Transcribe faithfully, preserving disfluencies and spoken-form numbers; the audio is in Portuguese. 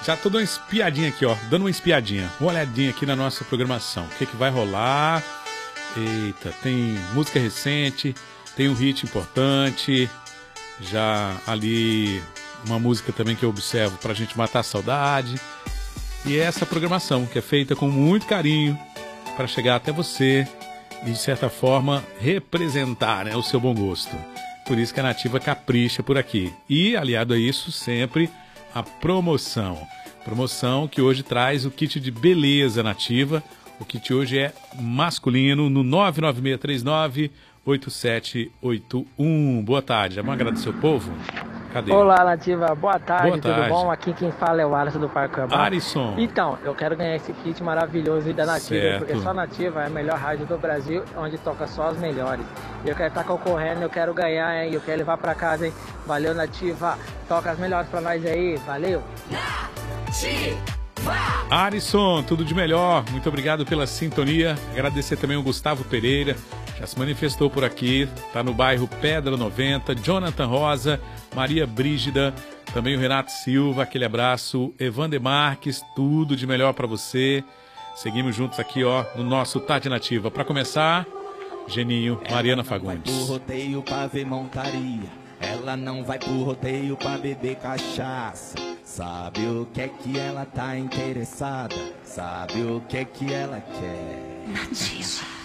Já tô dando uma espiadinha aqui, ó. Dando uma espiadinha. Uma olhadinha aqui na nossa programação. O que, que vai rolar? Eita, tem música recente, tem um hit importante. Já ali, uma música também que eu observo pra gente matar a saudade. E essa programação que é feita com muito carinho para chegar até você e, de certa forma, representar, né, o seu bom gosto. Por isso que a Nativa capricha por aqui. E, aliado a isso, sempre a promoção. Promoção que hoje traz o kit de beleza Nativa. O kit hoje é masculino no nove nove seis três nove oito sete oito um. Boa tarde. Vamos agradecer o povo? Cadê? Olá, Nativa. Boa tarde, Boa tarde. tudo bom? Aqui quem fala é o Alisson do Parque Urbano. Arisson. Então, eu quero ganhar esse kit maravilhoso da Nativa, Certo. porque só Nativa é a melhor rádio do Brasil, onde toca só as melhores. E eu quero estar concorrendo, eu quero ganhar, hein? Eu quero levar pra casa, hein? Valeu, Nativa. Toca as melhores pra nós aí. Valeu. Arisson, tudo de melhor. Muito obrigado pela sintonia. Agradecer também o Gustavo Pereira. Já se manifestou por aqui. Está no bairro Pedra noventa. Jonathan Rosa, Maria Brígida, também o Renato Silva. Aquele abraço. Evander Marques, tudo de melhor para você. Seguimos juntos aqui, ó, no nosso Tarde Nativa. Para começar, Geninho, Mariana Fagundes. Ela não vai pro rodeio pra ver montaria. Ela não vai pro rodeio pra beber cachaça. Sabe o que é que ela tá interessada? Sabe o que é que ela quer? Nativa.